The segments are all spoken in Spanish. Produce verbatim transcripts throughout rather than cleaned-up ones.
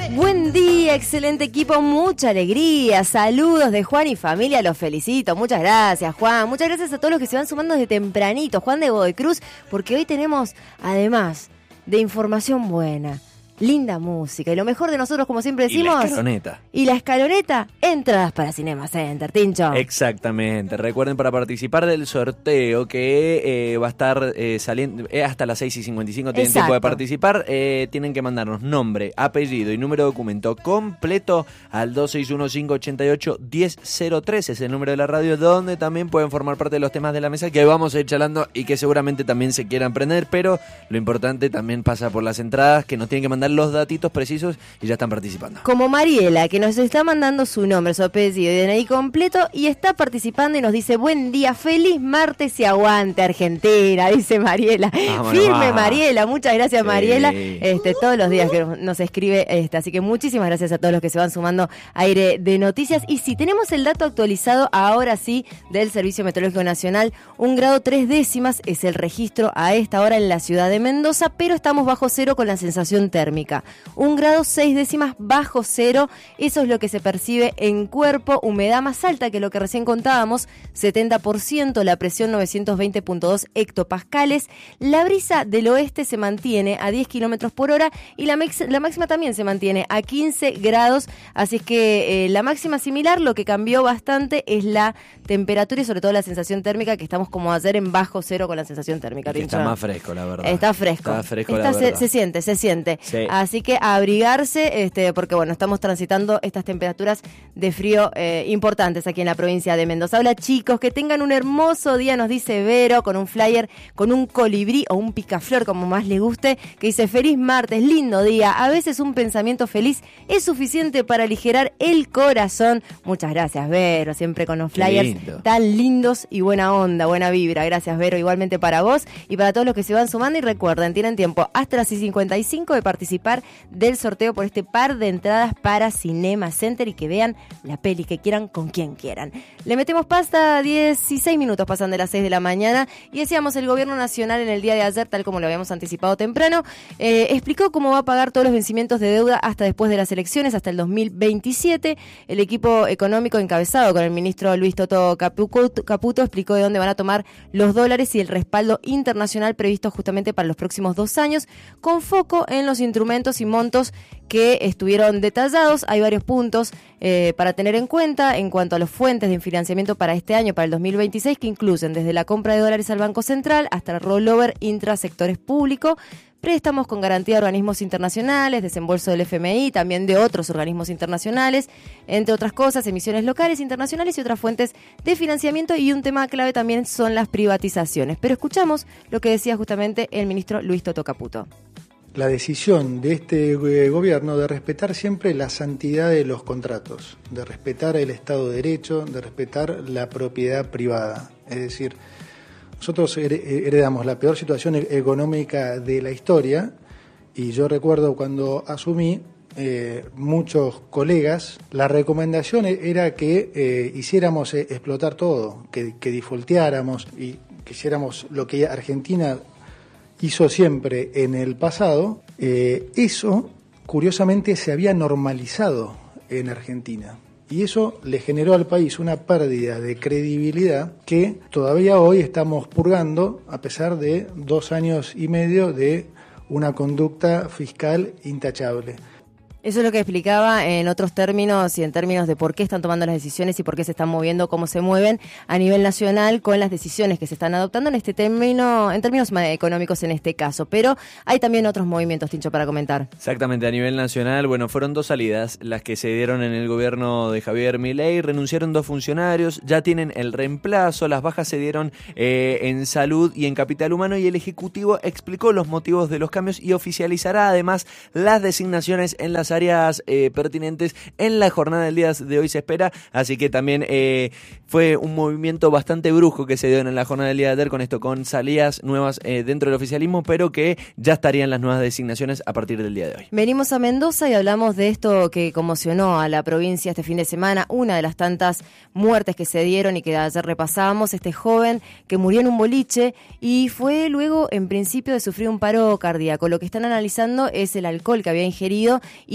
Buen día, excelente equipo, mucha alegría, saludos de Juan y familia, los felicito, muchas gracias Juan, muchas gracias a todos los que se van sumando desde tempranito, Juan de Godoy Cruz, porque hoy tenemos, además de información buena, linda música y lo mejor de nosotros, como siempre decimos. Y la escaloneta. Y la escaloneta, entradas para Cinema Center, Tincho. Exactamente. Recuerden, para participar del sorteo que eh, va a estar eh, saliendo eh, hasta las seis y cincuenta y cinco, tienen Exacto. tiempo de participar. Eh, tienen que mandarnos nombre, apellido y número de documento completo al dos seis uno, cinco ocho ocho, uno cero cero tres. Es el número de la radio, donde también pueden formar parte de los temas de la mesa que vamos a ir charlando y que seguramente también se quieran prender. Pero lo importante también pasa por las entradas, que nos tienen que mandar los datitos precisos y ya están participando. Como Mariela, que nos está mandando su nombre, su apellido y D N I completo y está participando y nos dice: buen día, feliz martes y aguante Argentina, dice Mariela. Vámonos, Firme va. Mariela, muchas gracias Sí. Mariela, este, todos los días que nos escribe, este, así que muchísimas gracias a todos los que se van sumando a Aire de Noticias. Y si tenemos el dato actualizado ahora sí del Servicio Meteorológico Nacional, un grado tres décimas es el registro a esta hora en la ciudad de Mendoza, pero estamos bajo cero con la sensación térmica. Un grado seis décimas bajo cero, eso es lo que se percibe en cuerpo, humedad más alta que lo que recién contábamos, setenta por ciento, la presión novecientos veinte punto dos hectopascales, la brisa del oeste se mantiene a diez kilómetros por hora y la, mex- la máxima también se mantiene a quince grados, así es que eh, la máxima similar, lo que cambió bastante es la temperatura y sobre todo la sensación térmica, que estamos como ayer en bajo cero con la sensación térmica. Que está más fresco, la verdad. Está fresco. Está fresco, Está, la se, verdad. se siente, se siente. Sí. Así que a abrigarse, este, porque bueno, estamos transitando estas temperaturas de frío eh, importantes aquí en la provincia de Mendoza. Hola chicos, que tengan un hermoso día, nos dice Vero, con un flyer, con un colibrí o un picaflor, como más le guste, que dice: feliz martes, lindo día. A veces un pensamiento feliz es suficiente para aligerar el corazón. Muchas gracias, Vero, siempre con los flyers lindo. tan lindos y buena onda, buena vibra. Gracias, Vero, igualmente para vos y para todos los que se van sumando. Y recuerden, tienen tiempo hasta las seis y cincuenta y cinco de participar del sorteo por este par de entradas para Cinema Center y que vean la peli que quieran con quien quieran. Le metemos pasta, dieciséis minutos pasan de las seis de la mañana y decíamos, el gobierno nacional en el día de ayer, tal como lo habíamos anticipado temprano, eh, explicó cómo va a pagar todos los vencimientos de deuda hasta después de las elecciones, hasta el dos mil veintisiete. El equipo económico encabezado con el ministro Luis Toto Caputo, Caputo explicó de dónde van a tomar los dólares y el respaldo internacional previsto justamente para los próximos dos años, con foco en los instrumentos y montos que estuvieron detallados. Hay varios puntos eh, para tener en cuenta en cuanto a las fuentes de financiamiento para este año, para el dos mil veintiséis, que incluyen desde la compra de dólares al Banco Central hasta el rollover intrasectores público, préstamos con garantía de organismos internacionales, desembolso del F M I, también de otros organismos internacionales, entre otras cosas, emisiones locales, internacionales y otras fuentes de financiamiento. Y un tema clave también son las privatizaciones. Pero escuchamos lo que decía justamente el ministro Luis Toto Caputo. La decisión de este gobierno de respetar siempre la santidad de los contratos, de respetar el Estado de Derecho, de respetar la propiedad privada. Es decir, nosotros heredamos la peor situación económica de la historia y yo recuerdo cuando asumí, eh, muchos colegas, la recomendación era que eh, hiciéramos explotar todo, que, que defaulteáramos y que hiciéramos lo que Argentina hizo siempre en el pasado. Eh, eso, curiosamente, se había normalizado en Argentina. Y eso le generó al país una pérdida de credibilidad que todavía hoy estamos purgando, a pesar de dos años y medio de una conducta fiscal intachable. Eso es lo que explicaba en otros términos y en términos de por qué están tomando las decisiones y por qué se están moviendo, cómo se mueven a nivel nacional con las decisiones que se están adoptando en este término, en términos económicos en este caso. Pero hay también otros movimientos, Tincho, para comentar. Exactamente, a nivel nacional, bueno, fueron dos salidas las que se dieron en el gobierno de Javier Milei. Renunciaron dos funcionarios, ya tienen el reemplazo. Las bajas se dieron eh, en salud y en capital humano, y el Ejecutivo explicó los motivos de los cambios y oficializará además las designaciones en las áreas eh, pertinentes en la jornada del día de hoy, se espera. Así que también eh, fue un movimiento bastante brusco que se dio en la jornada del día de ayer, con esto, con salidas nuevas eh, dentro del oficialismo, pero que ya estarían las nuevas designaciones a partir del día de hoy. Venimos a Mendoza y hablamos de esto que conmocionó a la provincia este fin de semana, una de las tantas muertes que se dieron y que ayer repasábamos, este joven que murió en un boliche y fue luego en principio de sufrir un paro cardíaco. Lo que están analizando es el alcohol que había ingerido y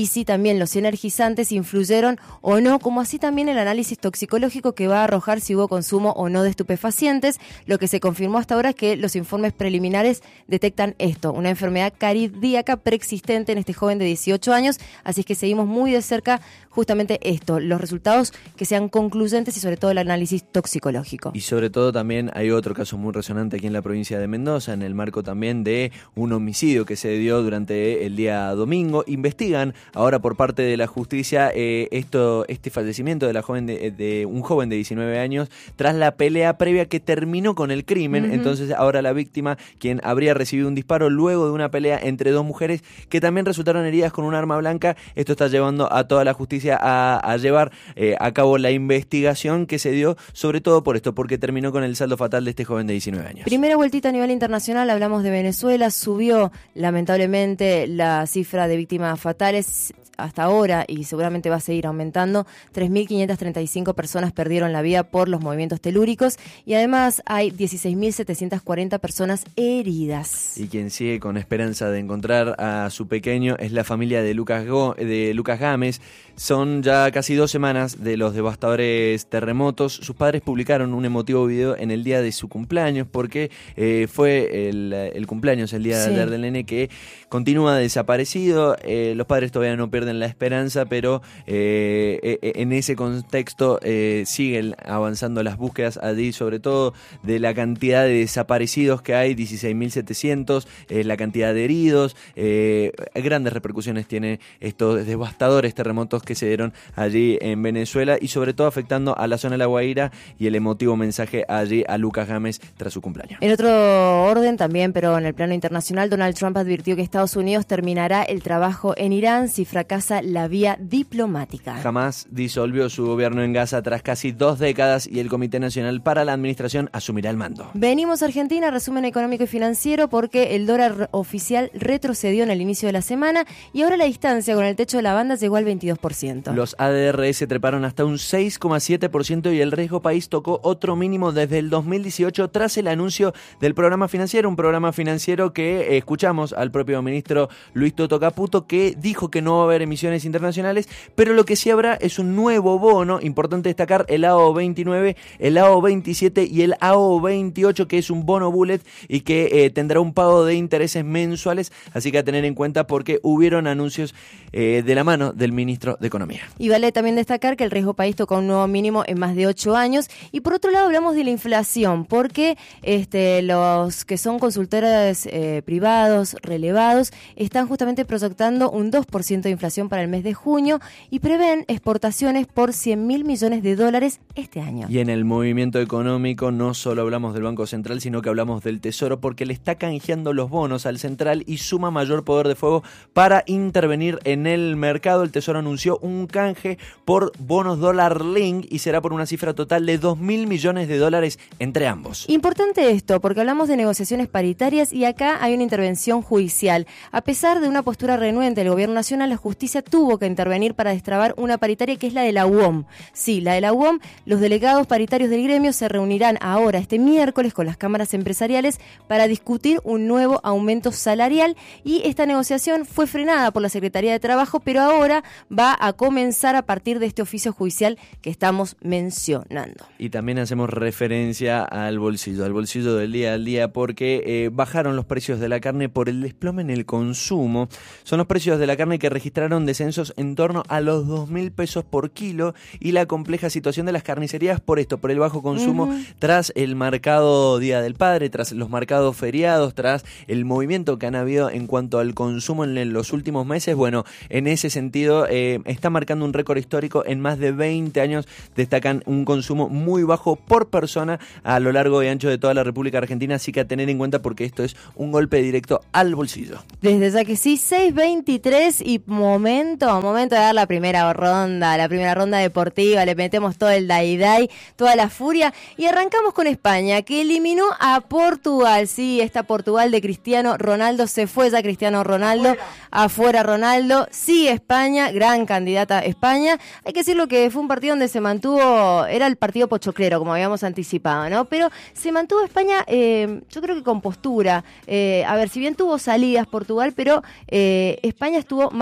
y si también los energizantes influyeron o no, como así también el análisis toxicológico que va a arrojar si hubo consumo o no de estupefacientes. Lo que se confirmó hasta ahora es que los informes preliminares detectan esto, una enfermedad cardíaca preexistente en este joven de dieciocho años, así es que seguimos muy de cerca justamente esto, los resultados que sean concluyentes y sobre todo el análisis toxicológico. Y sobre todo también hay otro caso muy resonante aquí en la provincia de Mendoza, en el marco también de un homicidio que se dio durante el día domingo. Investigan ahora por parte de la justicia eh, esto, este fallecimiento de la joven de, de un joven de diecinueve años tras la pelea previa que terminó con el crimen. Uh-huh. Entonces ahora la víctima, quien habría recibido un disparo luego de una pelea entre dos mujeres que también resultaron heridas con un arma blanca, esto está llevando a toda la justicia A, a llevar eh, a cabo la investigación que se dio, sobre todo por esto, porque terminó con el saldo fatal de este joven de diecinueve años. Primera vueltita a nivel internacional, hablamos de Venezuela, subió lamentablemente la cifra de víctimas fatales hasta ahora y seguramente va a seguir aumentando. tres mil quinientas treinta y cinco personas perdieron la vida por los movimientos telúricos y además hay dieciséis mil setecientas cuarenta personas heridas. Y quien sigue con esperanza de encontrar a su pequeño es la familia de Lucas, Go, de Lucas Gámez. Son ya casi dos semanas de los devastadores terremotos. Sus padres publicaron un emotivo video en el día de su cumpleaños porque eh, fue el, el cumpleaños, el día sí. de ayer del nene, que continúa desaparecido. Eh, los padres todavía no pierden la esperanza, pero eh, eh, en ese contexto eh, siguen avanzando las búsquedas allí, sobre todo de la cantidad de desaparecidos que hay, dieciséis mil setecientos, eh, la cantidad de heridos. Eh, grandes repercusiones tiene estos devastadores terremotos que se dieron allí en Venezuela y sobre todo afectando a la zona de La Guaira, y el emotivo mensaje allí a Lucas Gámez tras su cumpleaños. En otro orden también, pero en el plano internacional, Donald Trump advirtió que Estados Unidos terminará el trabajo en Irán si fracasa la vía diplomática. Hamás disolvió su gobierno en Gaza tras casi dos décadas y el Comité Nacional para la Administración asumirá el mando. Venimos a Argentina, resumen económico y financiero, porque el dólar oficial retrocedió en el inicio de la semana y ahora la distancia con el techo de la banda llegó al veintidós por ciento. Los A D R S treparon hasta un seis coma siete por ciento y el riesgo país tocó otro mínimo desde el dos mil dieciocho tras el anuncio del programa financiero, un programa financiero que eh, escuchamos al propio ministro Luis Toto Caputo, que dijo que no va a haber emisiones internacionales, pero lo que sí habrá es un nuevo bono, importante destacar el A O veintinueve, el A O veintisiete y el A O veintiocho, que es un bono bullet y que eh, tendrá un pago de intereses mensuales, así que a tener en cuenta porque hubieron anuncios eh, de la mano del ministro de Economía. Y vale también destacar que el riesgo país tocó un nuevo mínimo en más de ocho años. Y por otro lado hablamos de la inflación, porque este, los que son consultores eh, privados relevados están justamente proyectando un dos por ciento de inflación para el mes de junio y prevén exportaciones por cien mil millones de dólares este año. Y en el movimiento económico no solo hablamos del Banco Central, sino que hablamos del Tesoro, porque le está canjeando los bonos al Central y suma mayor poder de fuego para intervenir en el mercado. El Tesoro anunció un canje por bonos dólar link y será por una cifra total de dos mil millones de dólares entre ambos. Importante esto, porque hablamos de negociaciones paritarias y acá hay una intervención judicial. A pesar de una postura renuente del gobierno nacional, la justicia tuvo que intervenir para destrabar una paritaria que es la de la U O M. Sí, la de la U O M, los delegados paritarios del gremio se reunirán ahora este miércoles con las cámaras empresariales para discutir un nuevo aumento salarial y esta negociación fue frenada por la Secretaría de Trabajo, pero ahora va a comenzar a partir de este oficio judicial que estamos mencionando. Y también hacemos referencia al bolsillo, al bolsillo del día al día, porque eh, bajaron los precios de la carne por el desplome en el consumo. Son los precios de la carne que registraron descensos en torno a los dos mil pesos por kilo y la compleja situación de las carnicerías por esto, por el bajo consumo, uh-huh. tras el marcado Día del Padre, tras los marcados feriados, tras el movimiento que han habido en cuanto al consumo en los últimos meses. Bueno, en ese sentido eh, está marcando un récord histórico. En más de veinte años destacan un consumo muy bajo por persona a lo largo y ancho de toda la República Argentina, así que a tener en cuenta porque esto es un golpe directo al bolsillo. Desde ya que sí, seis veintitrés y momento, momento de dar la primera ronda, la primera ronda deportiva, le metemos todo el dai-dai, toda la furia y arrancamos con España, que eliminó a Portugal. Sí, esta Portugal de Cristiano Ronaldo, se fue ya Cristiano Ronaldo, afuera, afuera Ronaldo, sí España, gran candidata España. Hay que decirlo que fue un partido donde se mantuvo, era el partido pochoclero, como habíamos anticipado, ¿no? Pero se mantuvo España, eh, yo creo que con postura. Eh, a ver, si bien tuvo salidas Portugal, pero eh, España estuvo más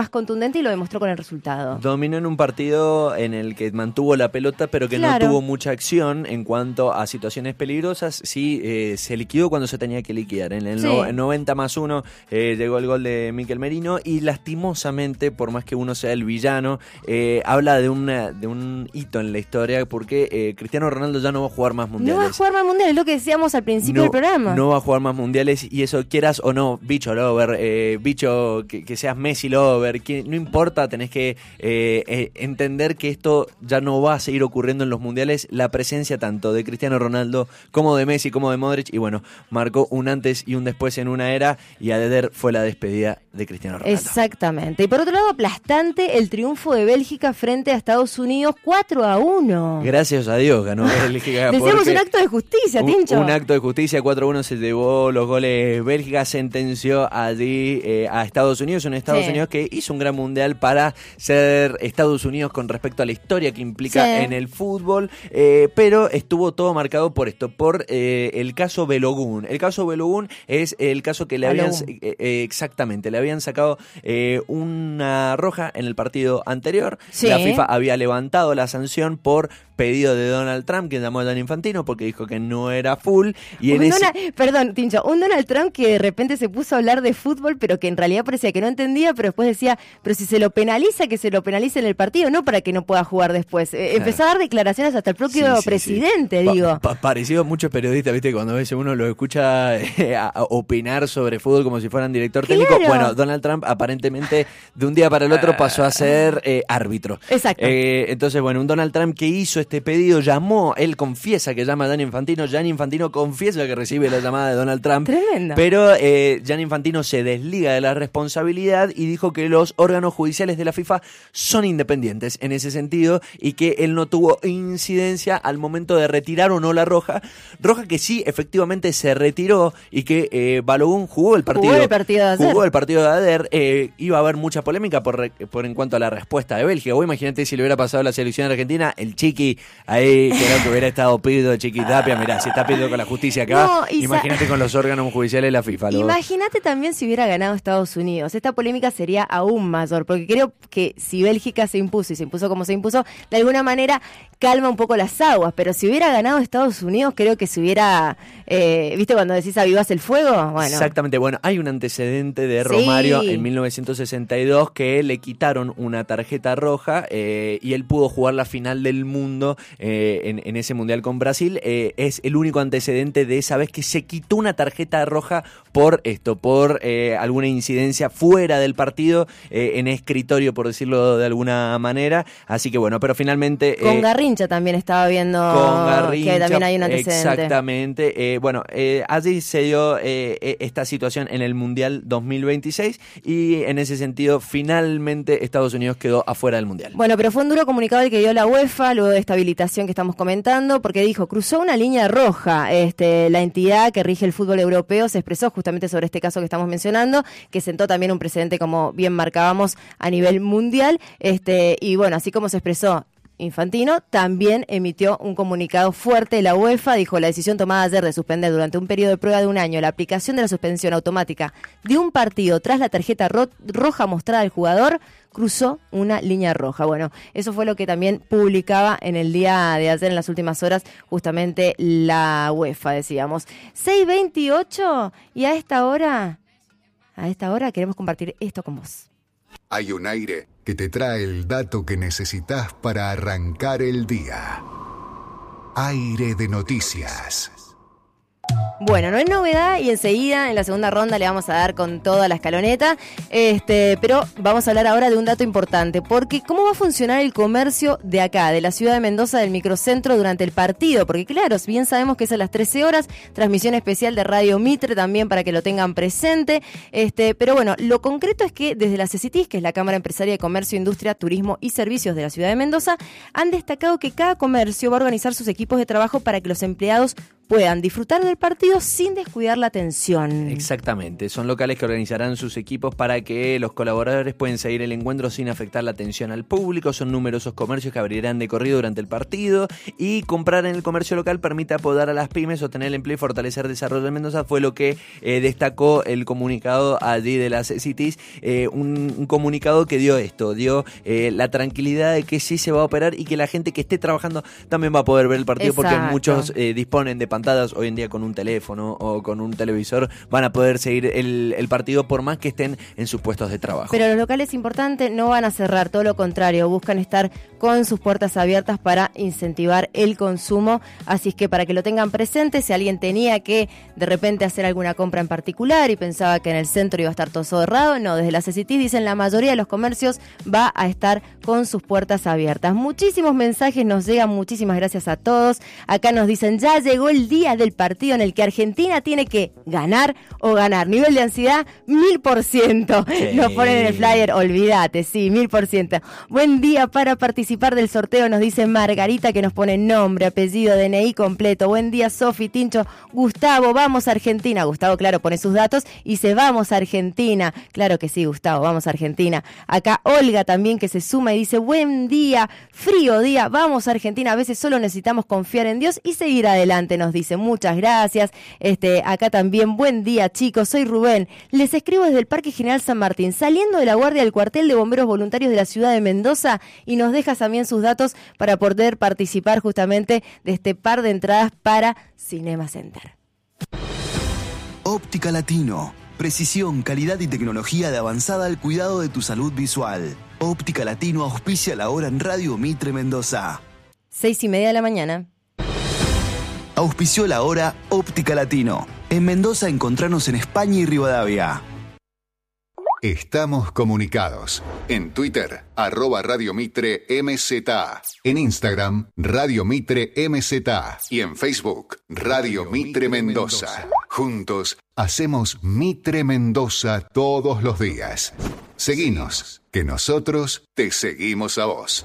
más contundente y lo demostró con el resultado. Dominó en un partido en el que mantuvo la pelota, pero que claro. no tuvo mucha acción en cuanto a situaciones peligrosas. Sí, eh, se liquidó cuando se tenía que liquidar. En el sí. no, noventa más uno eh, llegó el gol de Mikel Merino y lastimosamente, por más que uno sea el villano, eh, habla de, una, de un hito en la historia porque eh, Cristiano Ronaldo ya no va a jugar más mundiales. No va a jugar más mundiales, es lo que decíamos al principio no, del programa. No va a jugar más mundiales y eso quieras o no, bicho lover, eh, bicho que, que seas Messi lover, que, no importa, tenés que eh, eh, entender que esto ya no va a seguir ocurriendo en los mundiales, la presencia tanto de Cristiano Ronaldo como de Messi como de Modric, y bueno, marcó un antes y un después en una era y ayer fue la despedida de Cristiano Ronaldo. Exactamente. Y por otro lado, aplastante el triunfo de Bélgica frente a Estados Unidos, cuatro a uno. Gracias a Dios ganó Bélgica. Decíamos un acto de justicia, un, Tincho. Un acto de justicia, cuatro a uno se llevó los goles. Bélgica sentenció allí eh, a Estados Unidos, un Estados sí. Unidos que hizo un gran mundial para ser Estados Unidos con respecto a la historia que implica sí. en el fútbol, eh, pero estuvo todo marcado por esto, por eh, el caso Balogun. El caso Balogun es el caso que le habían, eh, eh, exactamente, le habían sacado eh, una roja en el partido anterior. Sí. La FIFA había levantado la sanción por pedido de Donald Trump, que llamó a Gianni Infantino porque dijo que no era full. Y en Donald, ese... Perdón, Tincho, un Donald Trump que de repente se puso a hablar de fútbol, pero que en realidad parecía que no entendía, pero después decía, pero si se lo penaliza, que se lo penalice en el partido, no para que no pueda jugar después. Eh, empezó claro. a dar declaraciones hasta el propio sí, sí, presidente, sí. digo. Pa- pa- parecido a muchos periodistas, viste, cuando a veces uno lo escucha eh, a, a opinar sobre fútbol como si fueran director claro. técnico. Bueno, Donald Trump aparentemente de un día para el otro pasó a ser eh, árbitro. Exacto. Eh, entonces, bueno, un Donald Trump que hizo este pedido, llamó, él confiesa que llama a Gianni Infantino, Gianni Infantino confiesa que recibe la llamada de Donald Trump. Tremendo. Pero eh, Gianni Infantino se desliga de la responsabilidad y dijo que los órganos judiciales de la FIFA son independientes en ese sentido y que él no tuvo incidencia al momento de retirar o no la roja. Roja que sí, efectivamente se retiró y que eh, Balogun jugó el partido. Jugó el partido de ayer. Jugó el partido de ayer. Eh, iba a haber mucha polémica por, por en cuanto a la respuesta de Bélgica. Vos imagínate si le hubiera pasado a la selección argentina, el Chiqui ahí, creo que hubiera estado pidiendo Chiqui Tapia. Mirá, si está pidiendo con la justicia acá, no, imagínate con los órganos judiciales de la FIFA. Imagínate también si hubiera ganado Estados Unidos. Esta polémica sería aún mayor, porque creo que si Bélgica se impuso y se impuso como se impuso, de alguna manera calma un poco las aguas, pero si hubiera ganado Estados Unidos, creo que se hubiera, eh, ¿viste cuando decís avivás el fuego? Bueno. Exactamente, bueno, hay un antecedente de Romario sí. en mil novecientos sesenta y dos que le quitaron una tarjeta roja eh, y él pudo jugar la final del mundo eh, en, en ese mundial con Brasil. Eh, es el único antecedente de esa vez que se quitó una tarjeta roja por esto, por eh, alguna incidencia fuera del partido, eh, en escritorio, por decirlo de alguna manera. Así que bueno, pero finalmente... Con eh, Garrincha también estaba viendo con Garrincha, que también hay un antecedente. Exactamente. Eh, bueno, eh, allí se dio eh, esta situación en el Mundial dos mil veintiséis y en ese sentido finalmente Estados Unidos quedó afuera del Mundial. Bueno, pero fue un duro comunicado el que dio la UEFA luego de esta habilitación que estamos comentando, porque dijo, cruzó una línea roja. Este, la entidad que rige el fútbol europeo se expresó justamente sobre este caso que estamos mencionando, que sentó también un precedente, como bien marcábamos, a nivel mundial. Este, y bueno, así como se expresó Infantino, también emitió un comunicado fuerte. La UEFA dijo, la decisión tomada ayer de suspender durante un periodo de prueba de un año la aplicación de la suspensión automática de un partido tras la tarjeta ro- roja mostrada al jugador cruzó una línea roja. Bueno, eso fue lo que también publicaba en el día de ayer, en las últimas horas, justamente la UEFA, decíamos. seis veintiocho y a esta hora, a esta hora queremos compartir esto con vos. Hay un aire que te trae el dato que necesitas para arrancar el día. Aire de noticias. Bueno, no es novedad y enseguida en la segunda ronda le vamos a dar con toda la escaloneta, este, pero vamos a hablar ahora de un dato importante, porque ¿cómo va a funcionar el comercio de acá, de la ciudad de Mendoza, del microcentro durante el partido? Porque claro, bien sabemos que es a las trece horas, transmisión especial de Radio Mitre también para que lo tengan presente, este, pero bueno, lo concreto es que desde la CECITIS, que es la Cámara Empresaria de Comercio, Industria, Turismo y Servicios de la ciudad de Mendoza, han destacado que cada comercio va a organizar sus equipos de trabajo para que los empleados puedan disfrutar del partido sin descuidar la atención. Exactamente, son locales que organizarán sus equipos para que los colaboradores puedan seguir el encuentro sin afectar la atención al público. Son numerosos comercios que abrirán de corrido durante el partido, y comprar en el comercio local permite apoyar a las pymes, obtener empleo y fortalecer el desarrollo de Mendoza. Fue lo que eh, destacó el comunicado allí de las Cities, eh, un, un comunicado que dio esto, dio eh, la tranquilidad de que sí se va a operar y que la gente que esté trabajando también va a poder ver el partido. Exacto. Porque muchos eh, disponen de pantallas hoy en día con un teléfono o con un televisor, van a poder seguir el, el partido por más que estén en sus puestos de trabajo. Pero los locales importantes no van a cerrar, todo lo contrario, buscan estar con sus puertas abiertas para incentivar el consumo, así es que para que lo tengan presente, si alguien tenía que de repente hacer alguna compra en particular y pensaba que en el centro iba a estar todo cerrado, no, desde la C C T dicen la mayoría de los comercios va a estar con sus puertas abiertas. Muchísimos mensajes nos llegan, muchísimas gracias a todos. Acá nos dicen, ya llegó el día del partido en el que Argentina tiene que ganar o ganar. Nivel de ansiedad, mil por ciento. Sí. Nos ponen en el flyer, olvídate, sí, mil por ciento. Buen día para participar del sorteo, nos dice Margarita, que nos pone nombre, apellido, D N I completo. Buen día, Sofi, Tincho, Gustavo, vamos a Argentina. Gustavo, claro, pone sus datos y dice, vamos a Argentina. Claro que sí, Gustavo, vamos a Argentina. Acá Olga también, que se suma y dice, buen día, frío día, vamos a Argentina. A veces solo necesitamos confiar en Dios y seguir adelante, nos dice. Muchas gracias. Este, acá también, buen día, chicos, soy Rubén. Les escribo desde el Parque General San Martín, saliendo de la guardia del cuartel de bomberos voluntarios de la ciudad de Mendoza, y nos deja también sus datos para poder participar justamente de este par de entradas para Cinema Center. Óptica Latino. Precisión, calidad y tecnología de avanzada al cuidado de tu salud visual. Óptica Latino auspicia la hora en Radio Mitre Mendoza. Seis y media de la mañana. Auspició la hora Óptica Latino. En Mendoza encontrarnos en España y Rivadavia. Estamos comunicados. En Twitter, arroba Radio Mitre M Z. En Instagram, Radio Mitre M Z. Y en Facebook, Radio Mitre Mendoza. Juntos, hacemos Mitre Mendoza todos los días. Seguinos, que nosotros te seguimos a vos.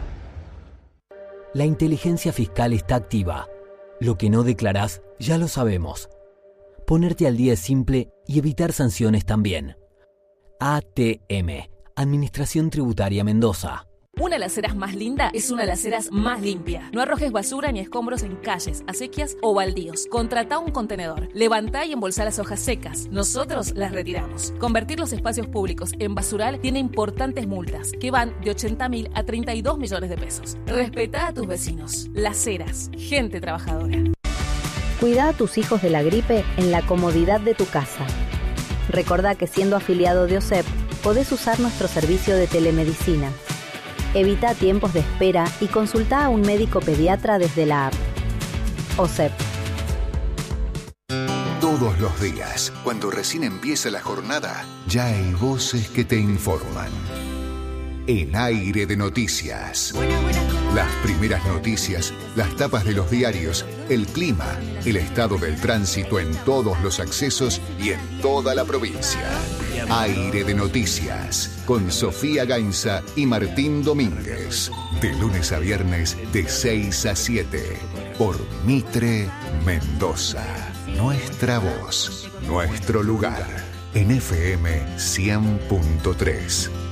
La inteligencia fiscal está activa. Lo que no declarás, ya lo sabemos. Ponerte al día es simple y evitar sanciones también. A T M, Administración Tributaria Mendoza. Una de las aceras más linda es una de las aceras más limpia. No arrojes basura ni escombros en calles, acequias o baldíos. Contratá un contenedor. Levantá y embolsá las hojas secas. Nosotros las retiramos. Convertir los espacios públicos en basural tiene importantes multas que van de ochenta mil a treinta y dos millones de pesos. Respetá a tus vecinos. Las aceras. Gente trabajadora. Cuida a tus hijos de la gripe en la comodidad de tu casa. Recordá que siendo afiliado de O S E P, podés usar nuestro servicio de telemedicina. Evita tiempos de espera y consulta a un médico pediatra desde la app. O S E P. Todos los días, cuando recién empieza la jornada, ya hay voces que te informan. En Aire de Noticias. Las primeras noticias, las tapas de los diarios, el clima, el estado del tránsito en todos los accesos y en toda la provincia. Aire de Noticias, con Sofía Gainza y Martín Domínguez. De lunes a viernes, de seis a siete. Por Mitre Mendoza. Nuestra voz, nuestro lugar. En F M cien punto tres.